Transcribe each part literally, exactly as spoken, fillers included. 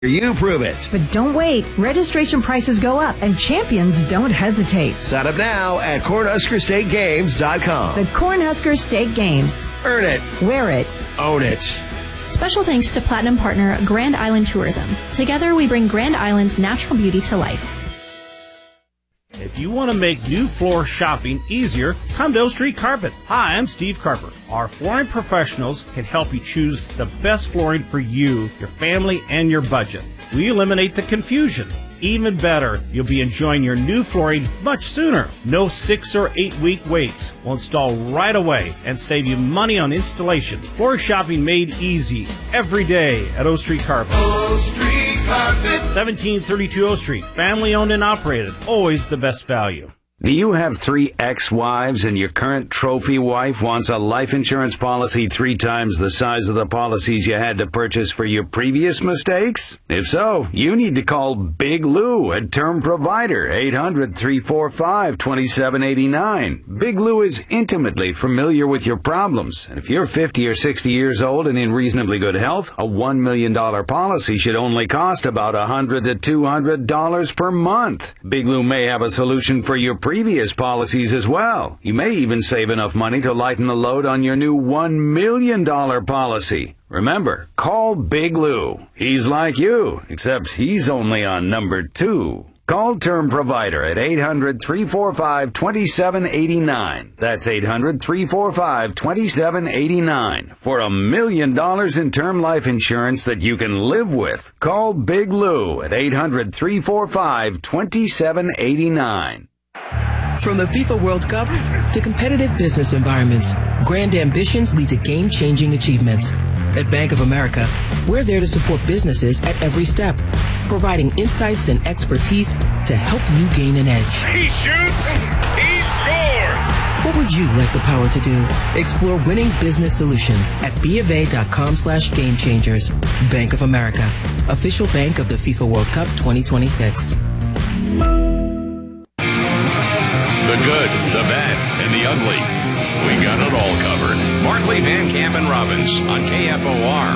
You prove it. But don't wait. Registration prices go up, and champions don't hesitate. Sign up now at Cornhusker State Games dot com. The Cornhusker State Games. Earn it. Wear it. Own it. Special thanks to Platinum Partner Grand Island Tourism. Together, we bring Grand Island's natural beauty to life. If you want to make new floor shopping easier, come to O Street Carpet. Hi, I'm Steve Carper. Our flooring professionals can help you choose the best flooring for you, your family, and your budget. We eliminate the confusion. Even better, you'll be enjoying your new flooring much sooner. No six or eight week waits. We'll install right away and save you money on installation. Floor shopping made easy every day at O Street Carpet. O Street Carpet. seventeen thirty-two O Street. Family owned and operated. Always the best value. Do you have three ex-wives and your current trophy wife wants a life insurance policy three times the size of the policies you had to purchase for your previous mistakes? If so, you need to call Big Lou at Term Provider, eight hundred, three four five, two seven eight nine. Big Lou is intimately familiar with your problems, and if you're fifty or sixty years old and in reasonably good health, a one million dollars policy should only cost about one hundred to two hundred dollars per month. Big Lou may have a solution for your previous policies as well. You may even save enough money to lighten the load on your new one million dollars policy. Remember, call Big Lou. He's like you, except he's only on number two. Call Term Provider at eight hundred, three four five, two seven eight nine. That's eight hundred, three four five, two seven eight nine. For a million dollars in term life insurance that you can live with. Call Big Lou at eight hundred, three four five, two seven eight nine. From the FIFA World Cup to competitive business environments, grand ambitions lead to game-changing achievements. At Bank of America, we're there to support businesses at every step, providing insights and expertise to help you gain an edge. He shoots, he scores! What would you like the power to do? Explore winning business solutions at bofa.com slash game changers. Bank of America, official bank of the FIFA World Cup twenty twenty-six. The good, the bad, and the ugly. We got it all covered. Markley, Van Camp, and Robbins on K F O R.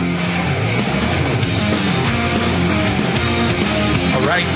All right.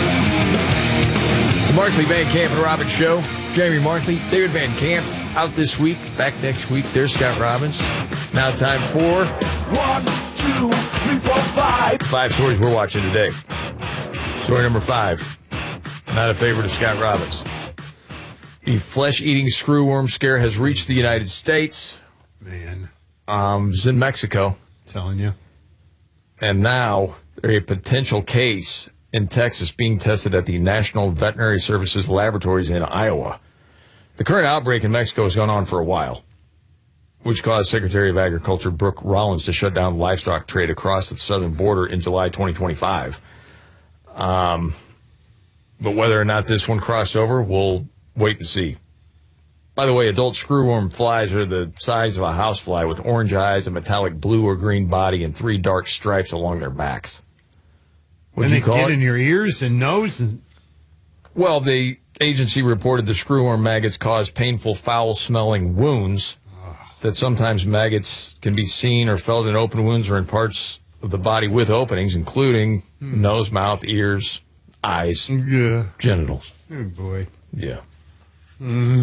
The Markley, Van Camp, and Robbins Show. Jamie Markley, David Van Camp out this week. Back next week. There's Scott Robbins. Now time for... One, two, three, four, five. Five stories we're watching today. Story number five. Not a favorite of Scott Robbins. The flesh-eating screwworm scare has reached the United States. Man. Um, it's in Mexico. Telling you. And now there's a potential case in Texas being tested at the National Veterinary Services Laboratories in Iowa. The current outbreak in Mexico has gone on for a while, which caused Secretary of Agriculture Brooke Rollins to shut down livestock trade across the southern border in July twenty twenty-five. Um, but whether or not this one crossed over, we'll wait and see. By the way, adult screwworm flies are the size of a housefly with orange eyes, a metallic blue or green body, and three dark stripes along their backs. When they get in your ears and nose? And... Well, the agency reported the screwworm maggots cause painful, foul-smelling wounds, Ugh. that sometimes maggots can be seen or felt in open wounds or in parts of the body with openings, including hmm. nose, mouth, ears, eyes, yeah. genitals. Oh, boy. Yeah. Mm.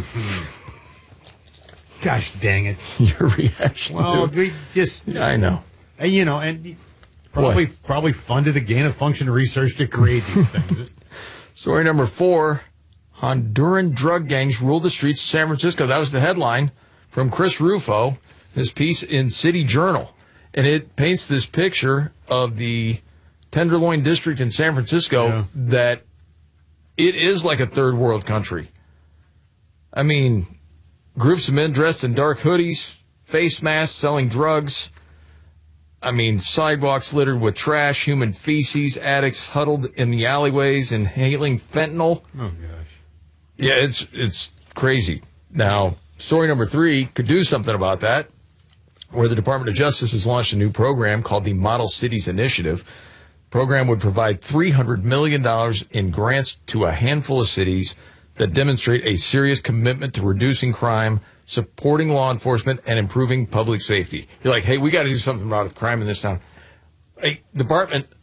Gosh dang it. Your reaction well, to it. We just... I know. And, you know, and probably what? probably funded a gain-of-function research to create these things. Story number four. Honduran drug gangs rule the streets of San Francisco. That was the headline from Chris Rufo, his piece in City Journal. And it paints this picture of the Tenderloin District in San Francisco yeah. that it is like a third world country. I mean, groups of men dressed in dark hoodies, face masks, selling drugs. I mean, sidewalks littered with trash, human feces, addicts huddled in the alleyways, inhaling fentanyl. Oh, gosh. Yeah, it's it's crazy. Now, story number three could do something about that, where the Department of Justice has launched a new program called the Model Cities Initiative. The program would provide three hundred million dollars in grants to a handful of cities that demonstrate a serious commitment to reducing crime, supporting law enforcement, and improving public safety. You're like, hey, we got to do something about crime in this town. Hey, Department